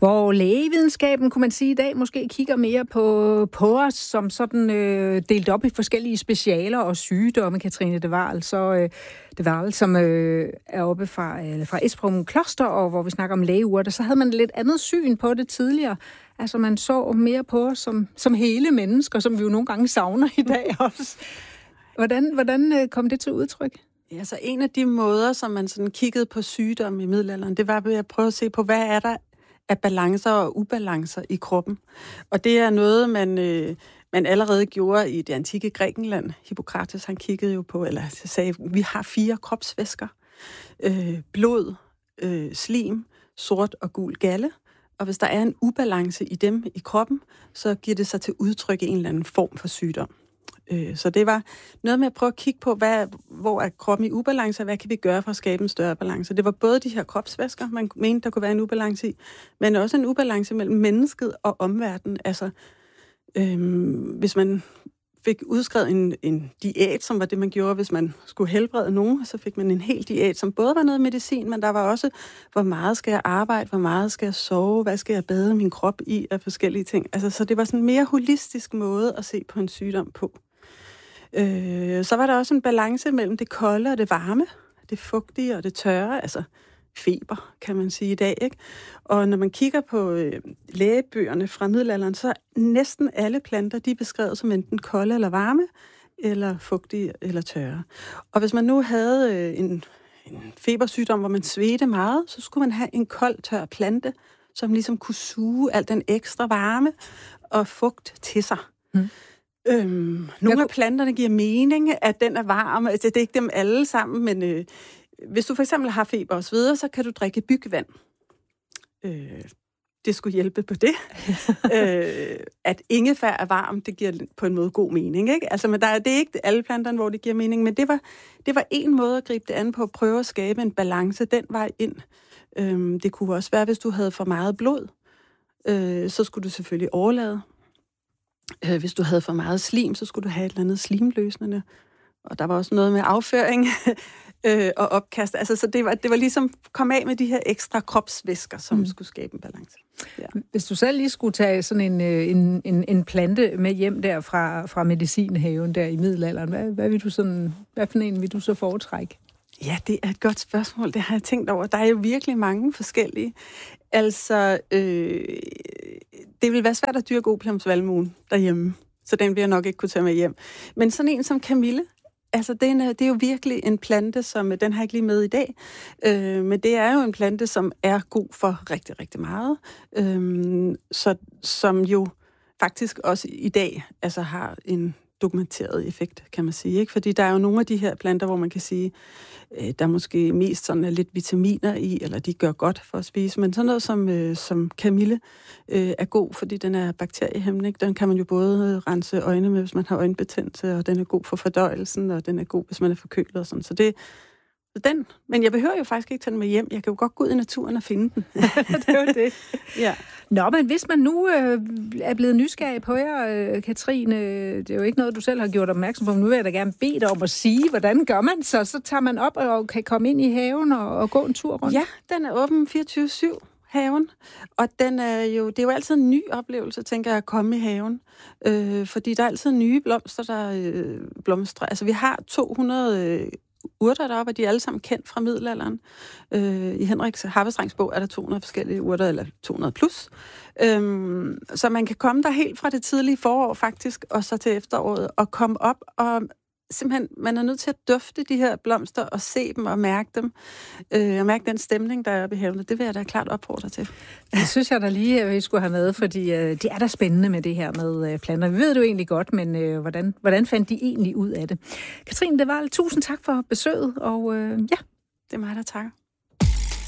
Hvor lægevidenskaben, kunne man sige, i dag måske kigger mere på os som sådan delt op i forskellige specialer og sygdomme. Katrine De Waal, som er oppe fra Esbjerg Kloster, og hvor vi snakker om lægeurter, så havde man lidt andet syn på det tidligere. Altså man så mere på os som hele mennesker, som vi jo nogle gange savner i dag også. Hvordan kom det til udtryk? Altså en af de måder, som man sådan kiggede på sygdomme i middelalderen, det var ved at prøve at se på, hvad er der af balancer og ubalancer i kroppen. Og det er noget, man allerede gjorde i det antikke Grækenland. Hippokrates, han kiggede jo på, eller sagde, vi har 4 kropsvæsker. Blod, slim, sort og gul galle. Og hvis der er en ubalance i dem i kroppen, så giver det sig til udtryk i en eller anden form for sygdom. Så det var noget med at prøve at kigge på, hvor er kroppen i ubalance, og hvad kan vi gøre for at skabe en større balance. Det var både de her kropsvæsker, man mente, der kunne være en ubalance i, men også en ubalance mellem mennesket og omverdenen. Altså, hvis man fik udskrevet en diæt, som var det, man gjorde, hvis man skulle helbrede nogen, så fik man en hel diæt, som både var noget medicin, men der var også, hvor meget skal jeg arbejde, hvor meget skal jeg sove, hvad skal jeg bade min krop i af forskellige ting. Altså, så det var sådan en mere holistisk måde at se på en sygdom på. Så var der også en balance mellem det kolde og det varme, det fugtige og det tørre, altså feber, kan man sige i dag, ikke? Og når man kigger på lægebøgerne fra middelalderen, så er næsten alle planter, de er beskrevet som enten kolde eller varme, eller fugtige eller tørre. Og hvis man nu havde en febersygdom, hvor man svedte meget, så skulle man have en kold, tør plante, som ligesom kunne suge al den ekstra varme og fugt til sig. Nogle af planterne giver mening, at den er varm. Altså, det er ikke dem alle sammen, men hvis du for eksempel har feber og sveder, så kan du drikke bygvand. Det skulle hjælpe på det. At ingefær er varm, det giver på en måde god mening, ikke? Altså, men det er ikke alle planterne, hvor det giver mening, men det var en måde at gribe det an på, at prøve at skabe en balance den vej ind. Det kunne også være, hvis du havde for meget blod, så skulle du selvfølgelig overlade. Hvis du havde for meget slim, så skulle du have et eller andet slimløsende. Og der var også noget med afføring og opkast. Altså, så det var ligesom kom af med de her ekstra kropsvæsker, som skulle skabe en balance. Ja. Hvis du selv lige skulle tage sådan en plante med hjem der fra medicinhaven der i middelalderen, hvad for en vil du så foretrække? Ja, det er et godt spørgsmål. Det har jeg tænkt over. Der er jo virkelig mange forskellige. Altså, det vil være svært at dyrke opiumsvalmuen derhjemme, så den vil jeg nok ikke kunne tage med hjem. Men sådan en som kamille, altså det er jo virkelig en plante, som den har jeg ikke lige med i dag, men det er jo en plante, som er god for rigtig, rigtig meget, som jo faktisk også i dag altså har en dokumenteret effekt, kan man sige, ikke? Fordi der er jo nogle af de her planter, hvor man kan sige, der måske mest sådan er lidt vitaminer i, eller de gør godt for at spise, men sådan noget som kamille er god, fordi den er bakteriehæmmende, ikke? Den kan man jo både rense øjne med, hvis man har øjenbetændelse, og den er god for fordøjelsen, og den er god, hvis man er forkølet og sådan. Så det den. Men jeg behøver jo faktisk ikke tage den med hjem. Jeg kan jo godt gå ud i naturen og finde den. Det er jo det. Ja. Nå, men hvis man nu er blevet nysgerrig på jer, Katrine, det er jo ikke noget, du selv har gjort opmærksom på, men nu vil jeg da gerne bede dig om at sige, hvordan gør man så tager man op og kan komme ind i haven og gå en tur rundt? Ja, den er åben 24/7. Haven. Og det er jo altid en ny oplevelse, tænker jeg, at komme i haven. Fordi der er altid nye blomster, der blomstrer. Altså, vi har 200 urter deroppe, og de er alle sammen kendt fra middelalderen. I Henriks Harpestrengs bog er der 200 forskellige urter, eller 200 plus. Så man kan komme der helt fra det tidlige forår faktisk, og så til efteråret, og komme op, og simpelthen, man er nødt til at dufte de her blomster, og se dem og mærke dem. Og mærke den stemning, der er oppe i haven. Det vil jeg da klart opfordre til. Det synes jeg da lige, at vi skulle have med, fordi det er da spændende med det her med planter. Vi ved det jo egentlig godt, men hvordan fandt de egentlig ud af det? Katrine De Waal, tusind tak for besøget, og ja. Det er mig, der takker.